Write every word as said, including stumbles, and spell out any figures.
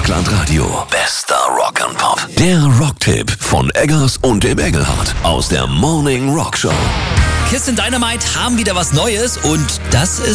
Rockland Radio. Bester Rock and Pop. Der Rocktipp von Eggers und dem Engelhardt aus der Morning Rock Show. Kiss and Dynamite haben wieder was Neues und das ist